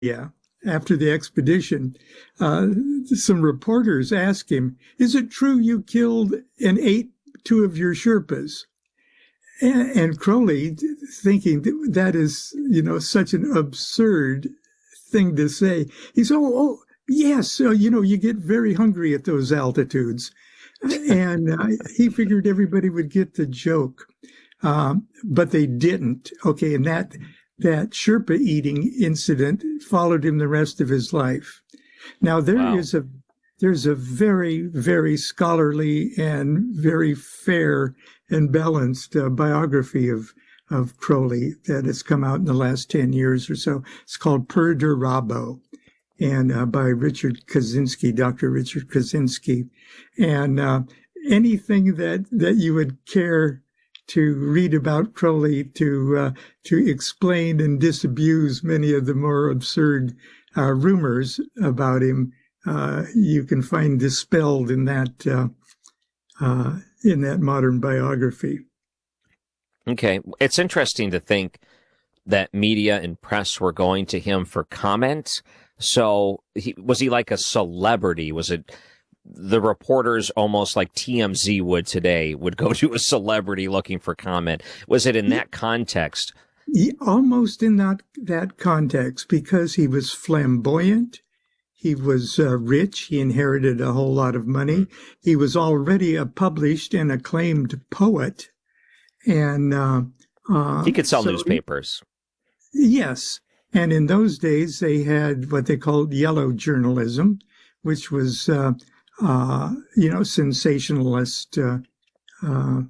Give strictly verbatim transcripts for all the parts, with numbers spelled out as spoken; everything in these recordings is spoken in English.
Yeah, after the expedition, uh, some reporters asked him, "Is it true you killed and ate two of your Sherpas?" And, and Crowley, thinking that, that is, you know, such an absurd thing to say, he said, "Oh, oh yes, uh, you know, you get very hungry at those altitudes." And uh, he figured everybody would get the joke, um, but they didn't. Okay, and that that Sherpa eating incident followed him the rest of his life. Now there Wow. is a there's a very, very scholarly and very fair and balanced uh, biography of of Crowley that has come out in the last ten years or so. It's called Per de Rabo, and uh, by Richard Kaczynski, Doctor Richard Kaczynski. And uh, anything that, that you would care to read about Crowley to uh, to explain and disabuse many of the more absurd uh, rumors about him, uh, you can find dispelled in that uh, uh, in that modern biography. Okay, it's interesting to think that media and press were going to him for comment. So he, was he like a celebrity? Was it the reporters, almost like T M Z would today, would go to a celebrity looking for comment? Was it in that context? He, almost in that, that context, because he was flamboyant. He was uh, rich. He inherited a whole lot of money. He was already a published and acclaimed poet. And uh, uh, he could sell so newspapers. He, yes. And in those days, they had what they called yellow journalism, which was, uh, uh, you know, sensationalist, uh, uh,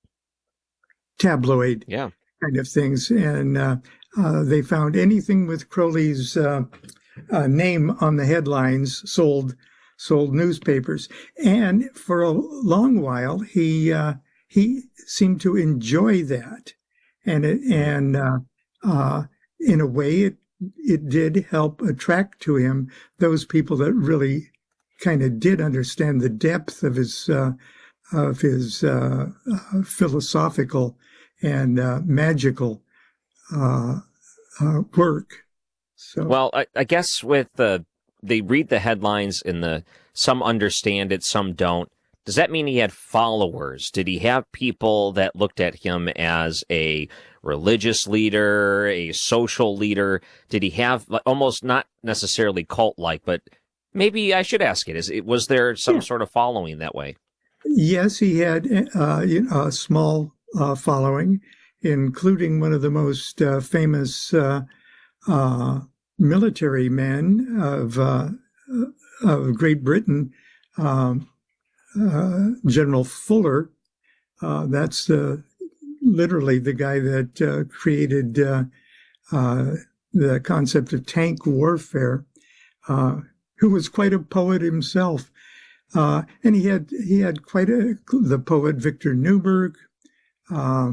tabloid yeah. kind of things. And uh, uh, they found anything with Crowley's uh, uh, name on the headlines sold sold newspapers. And for a long while, he uh, he seemed to enjoy that, and it, and uh, uh, in a way, it it did help attract to him those people that really kind of did understand the depth of his uh, of his uh, uh, philosophical and uh, magical uh, uh, work. So, well, I, I guess with the they read the headlines and the some understand it, some don't. Does that mean he had followers? Did he have people that looked at him as a religious leader, a social leader? Did he have almost not necessarily cult-like, but maybe I should ask it: Is it was there some yeah. sort of following that way? Yes, he had uh, you know, a small uh, following, including one of the most uh, famous uh, uh, military men of uh, of Great Britain. Um, Uh, General Fuller, uh, that's uh, literally the guy that uh, created uh, uh, the concept of tank warfare, uh, who was quite a poet himself. Uh, and he had he had quite a the poet Victor Newberg uh,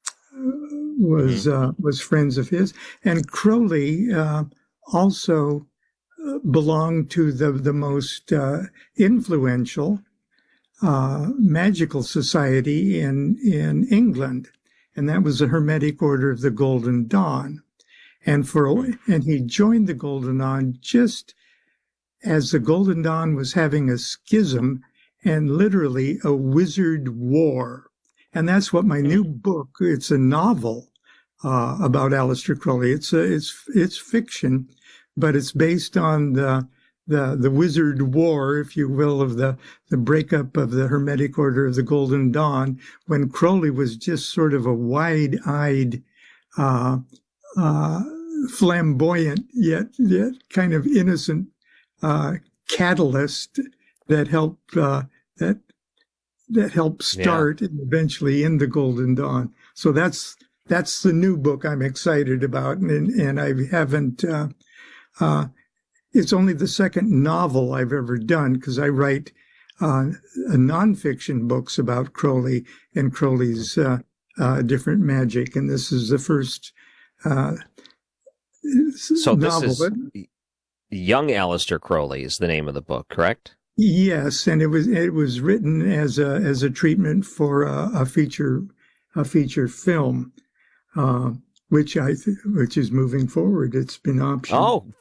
was uh, was friends of his, and Crowley uh, also belonged to the the most uh, influential Uh, magical society in in England, and that was the Hermetic Order of the Golden Dawn. And for and he joined the Golden Dawn just as the Golden Dawn was having a schism and literally a wizard war. And that's what my new book. It's a novel uh, about Aleister Crowley. It's a, it's it's fiction, but it's based on the. The, the wizard war, if you will, of the, the breakup of the Hermetic Order of the Golden Dawn, when Crowley was just sort of a wide-eyed, uh, uh, flamboyant, yet, yet kind of innocent uh, catalyst that helped uh, that that helped start yeah. and eventually in the Golden Dawn. So that's that's the new book I'm excited about, and and I haven't. Uh, uh, It's only the second novel I've ever done because I write uh, nonfiction books about Crowley and Crowley's uh, uh, different magic, and this is the first uh, so novel. This is Young Aleister Crowley is the name of the book, correct? Yes, and it was it was written as a as a treatment for a, a feature a feature film. Uh, which I th- which is moving forward. It's been optioned. Oh,